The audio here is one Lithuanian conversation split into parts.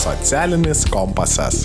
Socialinis kompasas.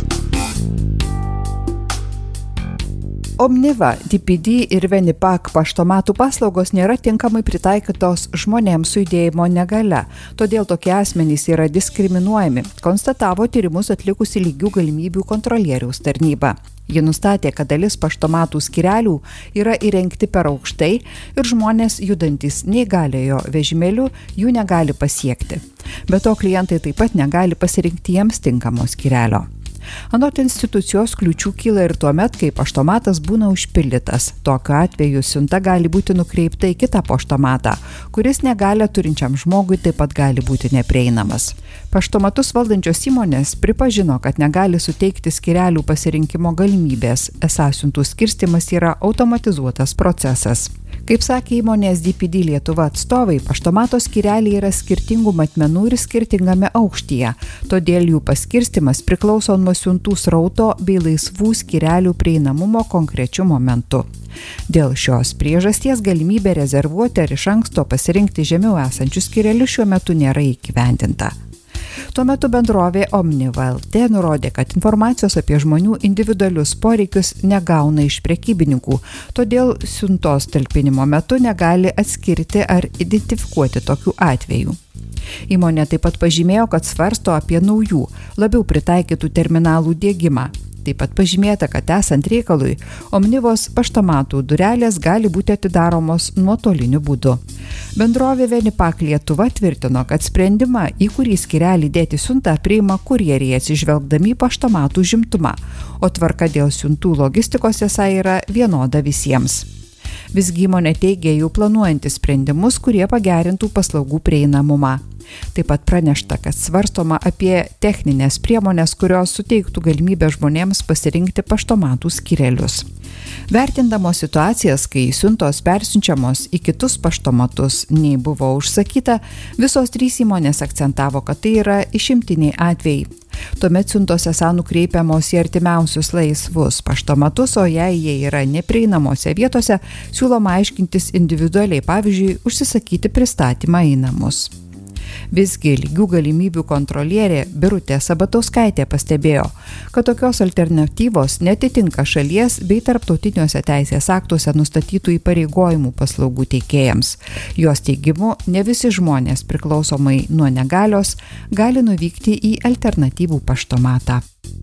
Omniva, DPD ir Venipak paštomatų paslaugos nėra tinkamai pritaikytos žmonėms su judėjimo negalia, todėl tokie asmenys yra diskriminuojami, konstatavo tyrimus atlikusi lygių galimybių kontrolieriaus tarnyba. Ji nustatė, kad dalis paštomatų skyrelių yra įrengti per aukštai ir žmonės judantys neįgaliojo vežimėliu jų negali pasiekti. Be to, klientai taip pat negali pasirinkti jiems tinkamo skyrelio. Anot institucijos kliūčių kyla ir tuomet, kai paštomatas būna užpildytas. Tokiu atveju siunta gali būti nukreipta į kitą paštomatą, kuris negalią turinčiam žmogui taip pat gali būti neprieinamas. Paštomatus valdančios įmonės pripažino, kad negali suteikti skyrelių pasirinkimo galimybės, esą siuntų skirstymas yra automatizuotas procesas. Kaip sakė įmonės DPD Lietuva atstovai, paštomato skyreliai yra skirtingų matmenų ir skirtingame aukštyje, todėl jų paskirstymas priklauso nuo siuntų srauto bei laisvų skyrelių prieinamumo konkrečiu momentu. Dėl šios priežasties galimybė rezervuoti ar iš anksto pasirinkti žemiau esančius skyrelius šiuo metu nėra įgyvendinta. Tuo metu bendrovė Omniva LT nurodė, kad informacijos apie žmonių individualius poreikius negauna iš prekybininkų, todėl siuntos talpinimo metu negali atskirti ar identifikuoti tokių atvejų. Įmonė taip pat pažymėjo, kad svarsto apie naujų, labiau pritaikytų terminalų diegimą. Taip pat pažymėta, kad esant reikalui, Omnivos paštomatų durelės gali būti atidaromos nuotoliniu būdu. Bendrovė Venipak Lietuva tvirtino, kad sprendimą, į kurį skyrelį dėti siuntą, priima kurjeriai atsižvelgdami paštomatų užimtumą, o tvarka dėl siuntų logistikos esą yra vienoda visiems. Visgi įmonė teigia jau planuojantis sprendimus, kurie pagerintų paslaugų prieinamumą. Taip pat pranešta, kad svarstoma apie techninės priemonės, kurios suteiktų galimybę žmonėms pasirinkti paštomatų skyrelius. Vertindamos situacijas, kai siuntos persiunčiamos į kitus paštomatus nei buvo užsakyta, visos 3 įmonės akcentavo, kad tai yra išimtiniai atvejai. Tuomet siuntos esą nukreipiamos į artimiausius laisvus paštomatus, o jei jie yra neprieinamose vietose, siūloma aiškintis individualiai, pavyzdžiui, užsisakyti pristatymą į namus. Visgi lygių galimybių kontrolierė Birutė Sabatauskaitė pastebėjo, kad tokios alternatyvos netitinka šalies bei tarptautiniuose teisės aktuose nustatytų įpareigojimų paslaugų teikėjams. Jos teigimu, ne visi žmonės priklausomai nuo negalios gali nuvykti į alternatyvų paštomatą.